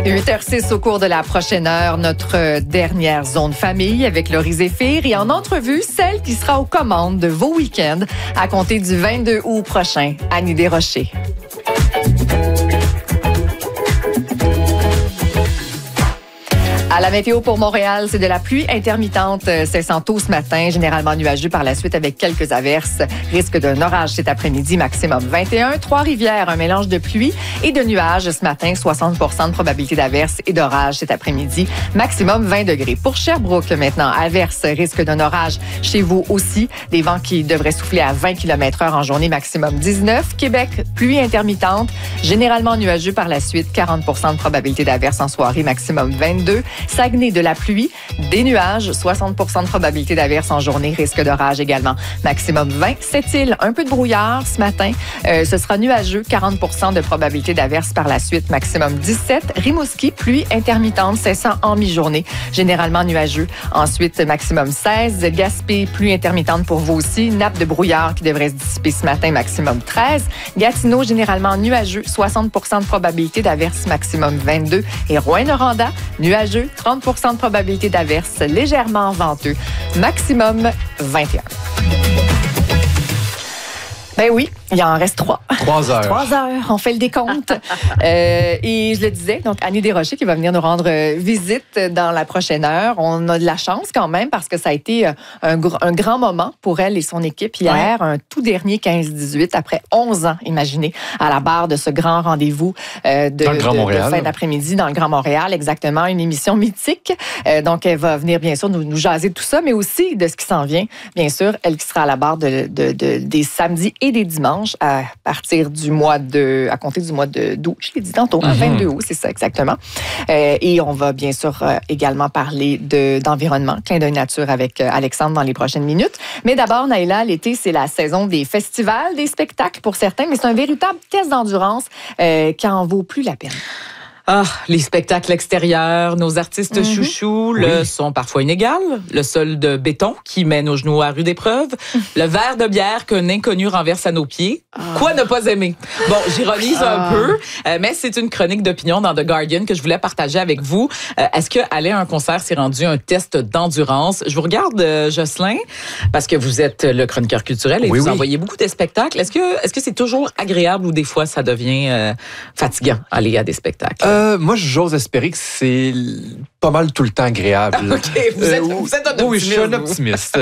8h06 au cours de la prochaine heure, notre dernière zone famille avec Laurie Zéphir et en entrevue, celle qui sera aux commandes de vos week-ends à compter du 22 août prochain, Annie Desrochers. À la météo pour Montréal, c'est de la pluie intermittente cessant tôt ce matin, généralement nuageux par la suite avec quelques averses. Risque d'un orage cet après-midi, maximum 21. Trois-Rivières, un mélange de pluie et de nuages ce matin, 60% de probabilité d'averses et d'orage cet après-midi, maximum 20 degrés. Pour Sherbrooke maintenant, averses, risque d'un orage chez vous aussi. Des vents qui devraient souffler à 20 km/h en journée, maximum 19. Québec, pluie intermittente, généralement nuageux par la suite, 40% de probabilité d'averses en soirée, maximum 22. Saguenay, de la pluie, des nuages, 60% de probabilité d'averses en journée, risque d'orage également, maximum 20. Sept-Îles, un peu de brouillard ce matin, ce sera nuageux, 40% de probabilité d'averses par la suite, maximum 17. Rimouski, pluie intermittente, cessant en mi-journée, généralement nuageux, ensuite maximum 16. Gaspé, pluie intermittente pour vous aussi, nappe de brouillard qui devrait se dissiper ce matin, maximum 13. Gatineau, généralement nuageux, 60% de probabilité d'averses, maximum 22. Et Rouyn-Noranda, nuageux, 30% de probabilité d'averse, légèrement venteux, maximum 21. Ben oui, il en reste 3. 3 heures. 3 heures, on fait le décompte. Et je le disais, donc Annie Desrochers qui va venir nous rendre visite dans la prochaine heure. On a de la chance quand même parce que ça a été un grand moment pour elle et son équipe hier, un tout dernier 15-18, après 11 ans, imaginez, à la barre de ce grand rendez-vous de fin d'après-midi dans le Grand Montréal, exactement, une émission mythique. Donc elle va venir bien sûr nous jaser de tout ça, mais aussi de ce qui s'en vient. Bien sûr, elle qui sera à la barre des samedis et des dimanches à partir du mois à compter du mois d'août. Je l'ai dit tantôt, 22 août, c'est ça exactement. Et on va bien sûr également parler d'environnement, clin d'œil nature avec Alexandre dans les prochaines minutes. Mais d'abord, Naïla, l'été, c'est la saison des festivals, des spectacles pour certains, mais c'est un véritable test d'endurance qui en vaut plus la peine. Ah, les spectacles extérieurs, nos artistes chouchous, le son parfois inégal, le sol de béton qui met nos genoux à rude épreuve, le verre de bière qu'un inconnu renverse à nos pieds. Quoi ne pas aimer? Bon, j'ironise un peu, mais c'est une chronique d'opinion dans The Guardian que je voulais partager avec vous. Est-ce que aller à un concert s'est rendu un test d'endurance? Je vous regarde, Jocelyn, parce que vous êtes le chroniqueur culturel et vous envoyez beaucoup de spectacles. Est-ce que c'est toujours agréable ou des fois ça devient fatigant aller à des spectacles? Moi, j'ose espérer que c'est pas mal tout le temps agréable. OK, vous êtes un optimiste. Oui, je suis un optimiste.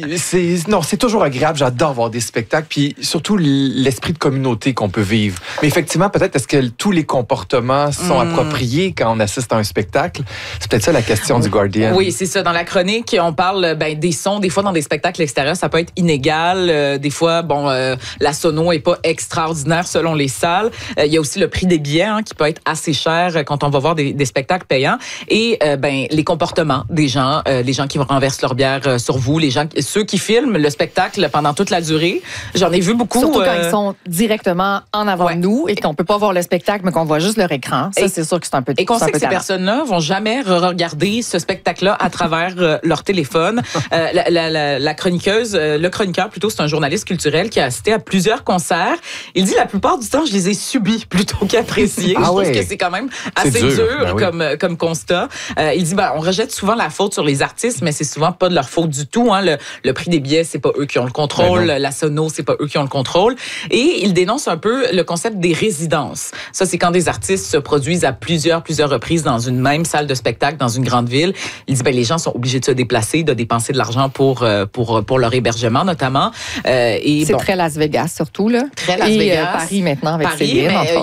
C'est toujours agréable. J'adore voir des spectacles. Puis surtout, l'esprit de communauté qu'on peut vivre. Mais effectivement, peut-être, est-ce que tous les comportements sont appropriés quand on assiste à un spectacle? C'est peut-être ça la question du Guardian. Oui, c'est ça. Dans la chronique, on parle des sons. Des fois, dans des spectacles extérieurs, ça peut être inégal. Des fois, la sono est pas extraordinaire selon les salles. Il y a aussi le prix des billets qui peut être assez cher quand on va voir des spectacles payants. Et les comportements des gens, les gens qui renversent leur bière sur vous, ceux qui filment le spectacle pendant toute la durée. J'en ai vu beaucoup. Surtout quand ils sont directement en avant de nous et qu'on peut pas voir le spectacle, mais qu'on voit juste leur écran. Ça, c'est sûr que c'est un peu Et qu'on sait que ces personnes-là vont jamais regarder ce spectacle-là à travers leur téléphone. La chroniqueuse, le chroniqueur plutôt, c'est un journaliste culturel qui a assisté à plusieurs concerts. Il dit la plupart du temps, je les ai subis plutôt qu'appréciés. Je trouve que c'est quand même assez dur comme constat. Il dit, on rejette souvent la faute sur les artistes, mais c'est souvent pas de leur faute du tout. Le prix des billets, c'est pas eux qui ont le contrôle. La sono, c'est pas eux qui ont le contrôle. Et il dénonce un peu le concept des résidences. Ça, c'est quand des artistes se produisent à plusieurs reprises dans une même salle de spectacle, dans une grande ville. Il dit, les gens sont obligés de se déplacer, de dépenser de l'argent pour leur hébergement, notamment. C'est très Las Vegas, surtout, là. Très Las Vegas. Paris, maintenant, avec Paris, Céline, mais